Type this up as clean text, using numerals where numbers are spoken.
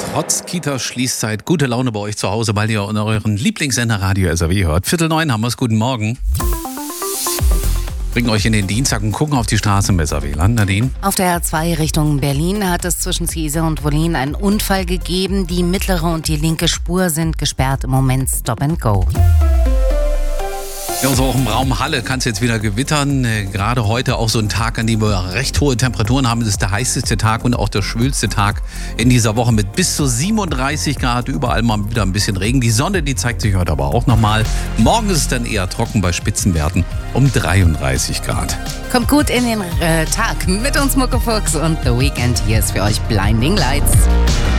Trotz Kita-Schließzeit gute Laune bei euch zu Hause, weil ihr euren Lieblingssender Radio SAW hört. 8:45 haben wir es. Guten Morgen. Bringen euch in den Dienstag und gucken auf die Straße im SAW. Nadine? Auf der A2 Richtung Berlin hat es zwischen Ziese und Wollin einen Unfall gegeben. Die mittlere und die linke Spur sind gesperrt. Im Moment Stop and Go. Ja, und so auch im Raum Halle kann es jetzt wieder gewittern. Gerade heute auch so ein Tag, an dem wir recht hohe Temperaturen haben. Es ist der heißeste Tag und auch der schwülste Tag in dieser Woche mit bis zu 37 Grad. Überall mal wieder ein bisschen Regen. Die Sonne, die zeigt sich heute aber auch nochmal. Morgen ist es dann eher trocken bei Spitzenwerten um 33 Grad. Kommt gut in den Tag mit uns Muckefuchs und The Weeknd. Hier ist für euch Blinding Lights.